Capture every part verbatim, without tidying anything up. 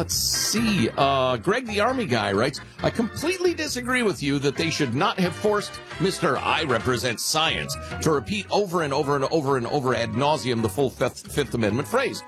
let's see. Uh, Greg the Army guy writes, I completely disagree with you that they should not have forced Mister I represent science to repeat over and over and over and over ad nauseum the full Fifth, Fifth Amendment phrase.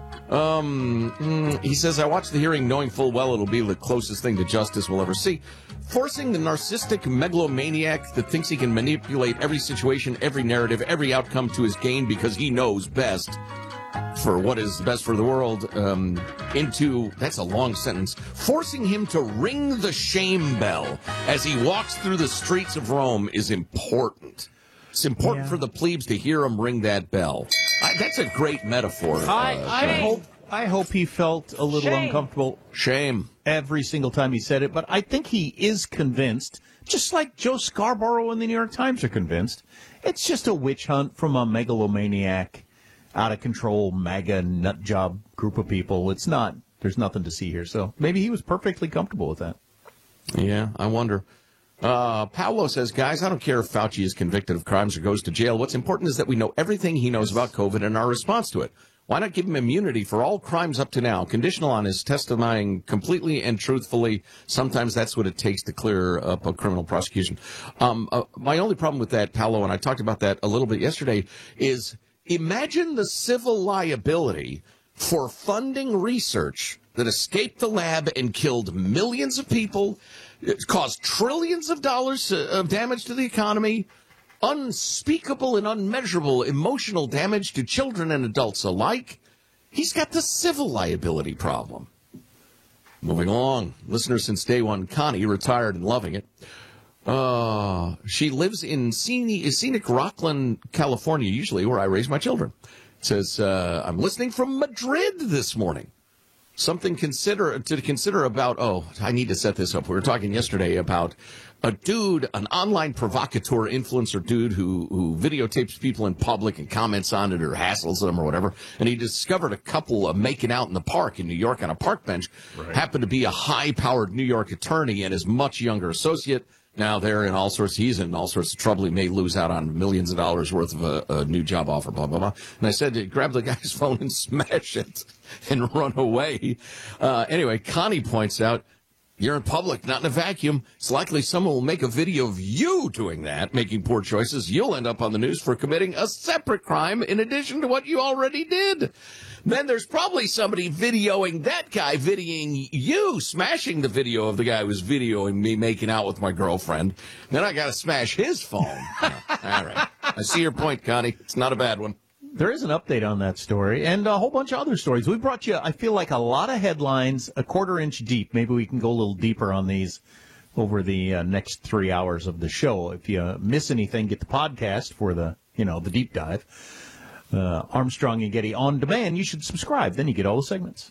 Um, mm, he says, I watched the hearing knowing full well it'll be the closest thing to justice we'll ever see. Forcing the narcissistic megalomaniac that thinks he can manipulate every situation, every narrative, every outcome to his gain because he knows best for what is best for the world, um, into, that's a long sentence, forcing him to ring the shame bell as he walks through the streets of Rome is important. It's important yeah. for the plebes to hear him ring that bell. I, that's a great metaphor. I, uh, I hope I hope he felt a little Shame. uncomfortable. Shame. Every single time he said it, but I think he is convinced, just like Joe Scarborough and the New York Times are convinced, it's just a witch hunt from a megalomaniac, out-of-control, MAGA nutjob group of people. It's not. There's nothing to see here. So maybe he was perfectly comfortable with that. Yeah, I wonder. Uh, Paolo says, guys, I don't care if Fauci is convicted of crimes or goes to jail. What's important is that we know everything he knows about COVID and our response to it. Why not give him immunity for all crimes up to now, conditional on his testifying completely and truthfully? Sometimes that's what it takes to clear up a criminal prosecution. Um, uh, my only problem with that, Paolo, and I talked about that a little bit yesterday, is imagine the civil liability for funding research that escaped the lab and killed millions of people. It caused trillions of dollars of damage to the economy, unspeakable and unmeasurable emotional damage to children and adults alike. He's got the civil liability problem. Moving along. Listener since day one, Connie, retired and loving it. Uh, she lives in scenic, scenic Rockland, California, usually where I raise my children. It says, uh, I'm listening from Madrid this morning. Something consider to consider about, oh, I need to set this up. We were talking yesterday about a dude, an online provocateur influencer dude who, who videotapes people in public and comments on it or hassles them or whatever. And he discovered a couple of making out in the park in New York on a park bench. Right. Happened to be a high-powered New York attorney and his much younger associate. Now they're in all sorts, he's in all sorts of trouble. He may lose out on millions of dollars worth of a, a new job offer, blah, blah, blah. And I said, grab the guy's phone and smash it and run away. Uh, anyway, Connie points out, you're in public, not in a vacuum. It's likely someone will make a video of you doing that, making poor choices. You'll end up on the news for committing a separate crime in addition to what you already did. Then there's probably somebody videoing that guy, videoing you, smashing the video of the guy who was videoing me making out with my girlfriend. Then I got to smash his phone. Yeah. All right. I see your point, Connie. It's not a bad one. There is an update on that story and a whole bunch of other stories. We brought you, I feel like, a lot of headlines, a quarter inch deep. Maybe we can go a little deeper on these over the uh, next three hours of the show. If you miss anything, get the podcast for the, you know, the deep dive. Uh, Armstrong and Getty on demand. You should subscribe. Then you get all the segments.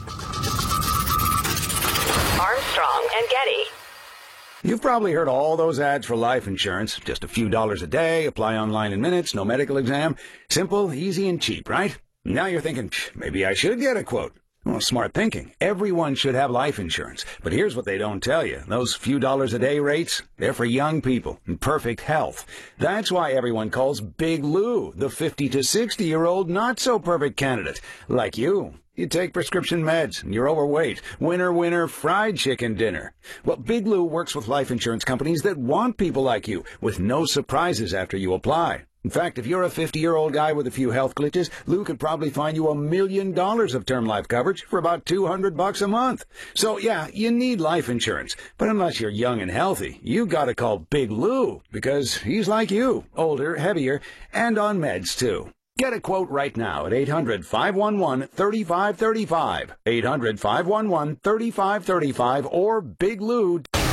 Armstrong and Getty. You've probably heard all those ads for life insurance. Just a few dollars a day, apply online in minutes, no medical exam. Simple, easy, and cheap, right? Now you're thinking, maybe I should get a quote. Well, smart thinking. Everyone should have life insurance. But here's what they don't tell you. Those few dollars a day rates, they're for young people in perfect health. That's why everyone calls Big Lou the fifty to sixty-year-old not-so-perfect candidate, like you. You take prescription meds, and you're overweight. Winner, winner, fried chicken dinner. Well, Big Lou works with life insurance companies that want people like you, with no surprises after you apply. In fact, if you're a fifty-year-old guy with a few health glitches, Lou could probably find you a million dollars of term life coverage for about two hundred bucks a month. So, yeah, you need life insurance. But unless you're young and healthy, you gotta call Big Lou, because he's like you, older, heavier, and on meds, too. Get a quote right now at eight hundred, five one one, three five three five, eight hundred, five one one, three five three five, or Big Lou.